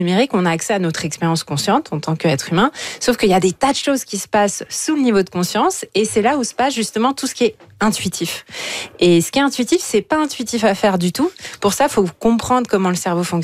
numérique, on a accès à notre expérience consciente en tant qu'être humain, sauf qu'il y a des tas de choses qui se passent sous le niveau de conscience, et c'est là où se passe justement tout ce qui est intuitif. Et ce qui est intuitif, c'est pas intuitif à faire du tout. Pour ça, il faut comprendre comment le cerveau fonctionne.